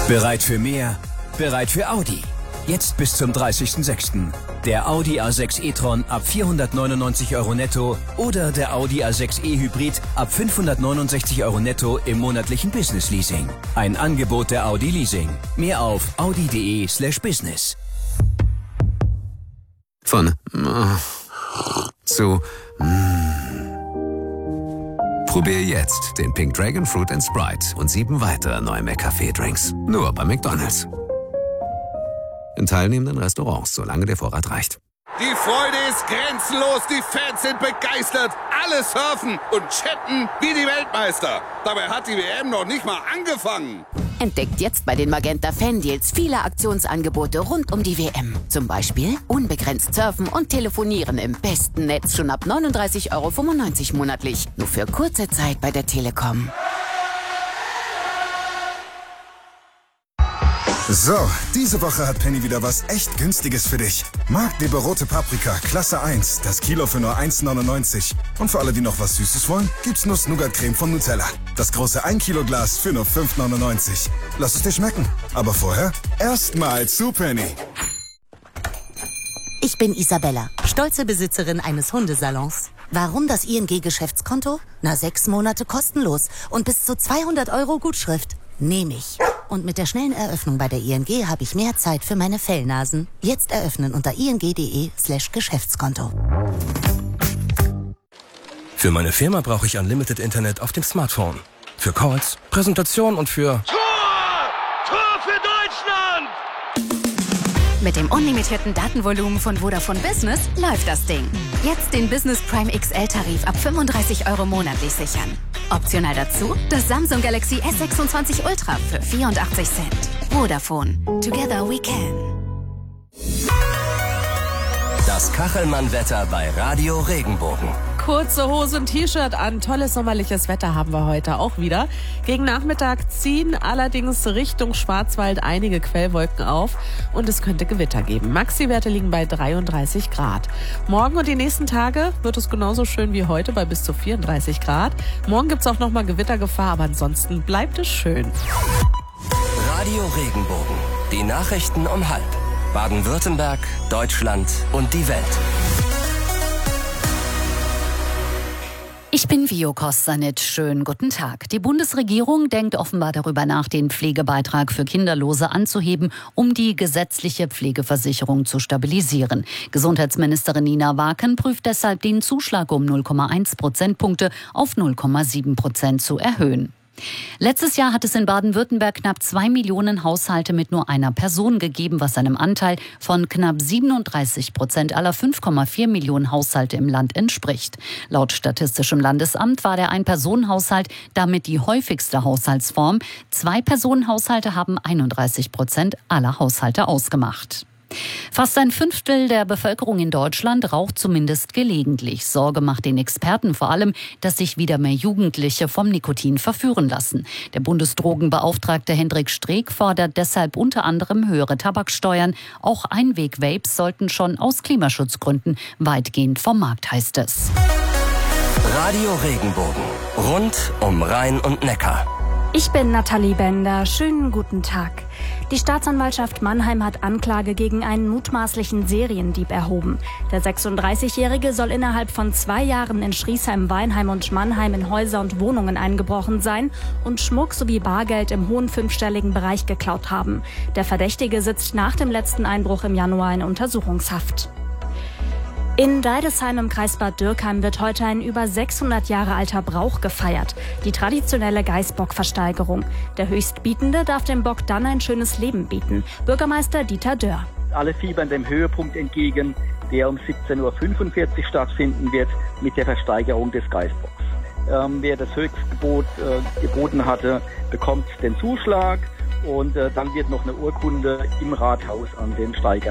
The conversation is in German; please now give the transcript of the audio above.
Bereit für mehr? Bereit für Audi. Jetzt bis zum 30.06. Der Audi A6 e-tron ab 499 € netto oder der Audi A6 e-Hybrid ab 569 € netto im monatlichen Business-Leasing. Ein Angebot der Audi Leasing. Mehr auf audi.de/business. Von zu Probier jetzt den Pink Dragon Fruit & Sprite und 7 weitere neue McCafé-Drinks. Nur bei McDonald's. In teilnehmenden Restaurants, solange der Vorrat reicht. Die Freude ist grenzenlos, die Fans sind begeistert, alle surfen und chatten wie die Weltmeister. Dabei hat die WM noch nicht mal angefangen. Entdeckt jetzt bei den Magenta Fan-Deals viele Aktionsangebote rund um die WM. Zum Beispiel unbegrenzt surfen und telefonieren im besten Netz schon ab 39,95 € monatlich. Nur für kurze Zeit bei der Telekom. So, diese Woche hat Penny wieder was echt Günstiges für dich. Marktliebe rote Paprika, Klasse 1, das Kilo für nur 1,99. Und für alle, die noch was Süßes wollen, gibt's Nuss-Nougat-Creme von Nutella. Das große 1 Kilo Glas für nur 5,99. Lass es dir schmecken. Aber vorher erstmal zu Penny. Ich bin Isabella, stolze Besitzerin eines Hundesalons. Warum das ING-Geschäftskonto? 6 Monate kostenlos und bis zu 200 € Gutschrift. Nehme ich. Und mit der schnellen Eröffnung bei der ING habe ich mehr Zeit für meine Fellnasen. Jetzt eröffnen unter ing.de/Geschäftskonto. Für meine Firma brauche ich Unlimited Internet auf dem Smartphone. Für Calls, Präsentationen und für... Tor für Deutschland! Mit dem unlimitierten Datenvolumen von Vodafone Business läuft das Ding. Jetzt den Business Prime XL-Tarif ab 35 € monatlich sichern. Optional dazu das Samsung Galaxy S26 Ultra für 84 Cent. Vodafone. Together we can. Das Kachelmann-Wetter bei Radio Regenbogen. Kurze Hose und T-Shirt an. Tolles sommerliches Wetter haben wir heute auch wieder. Gegen Nachmittag ziehen allerdings Richtung Schwarzwald einige Quellwolken auf und es könnte Gewitter geben. Maxi-Werte liegen bei 33 Grad. Morgen und die nächsten Tage wird es genauso schön wie heute bei bis zu 34 Grad. Morgen gibt es auch nochmal Gewittergefahr, aber ansonsten bleibt es schön. Radio Regenbogen. Die Nachrichten um 12:30. Baden-Württemberg, Deutschland und die Welt. Ich bin Vio Kostanitsch. Schönen guten Tag. Die Bundesregierung denkt offenbar darüber nach, den Pflegebeitrag für Kinderlose anzuheben, um die gesetzliche Pflegeversicherung zu stabilisieren. Gesundheitsministerin Nina Waken prüft deshalb, den Zuschlag um 0,1 Prozentpunkte auf 0,7% zu erhöhen. Letztes Jahr hat es in Baden-Württemberg knapp 2 Millionen Haushalte mit nur einer Person gegeben, was einem Anteil von knapp 37% aller 5,4 Millionen Haushalte im Land entspricht. Laut Statistischem Landesamt war der Ein-Personen-Haushalt damit die häufigste Haushaltsform. 2-Personen-Haushalte haben 31% aller Haushalte ausgemacht. Fast ein Fünftel der Bevölkerung in Deutschland raucht zumindest gelegentlich. Sorge macht den Experten vor allem, dass sich wieder mehr Jugendliche vom Nikotin verführen lassen. Der Bundesdrogenbeauftragte Hendrik Streeck fordert deshalb unter anderem höhere Tabaksteuern. Auch Einweg-Vapes sollten schon aus Klimaschutzgründen weitgehend vom Markt, heißt es. Radio Regenbogen. Rund um Rhein und Neckar. Ich bin Nathalie Bender. Schönen guten Tag. Die Staatsanwaltschaft Mannheim hat Anklage gegen einen mutmaßlichen Seriendieb erhoben. Der 36-Jährige soll innerhalb von 2 Jahren in Schriesheim, Weinheim und Mannheim in Häuser und Wohnungen eingebrochen sein und Schmuck sowie Bargeld im hohen 5-stelligen Bereich geklaut haben. Der Verdächtige sitzt nach dem letzten Einbruch im Januar in Untersuchungshaft. In Deidesheim im Kreis Bad Dürkheim wird heute ein über 600 Jahre alter Brauch gefeiert. Die traditionelle Geißbock-Versteigerung. Der Höchstbietende darf dem Bock dann ein schönes Leben bieten. Bürgermeister Dieter Dörr. Alle fiebern dem Höhepunkt entgegen, der um 17:45 Uhr stattfinden wird mit der Versteigerung des Geißbocks. Wer das Höchstgebot geboten hatte, bekommt den Zuschlag und dann wird noch eine Urkunde im Rathaus an den Steiger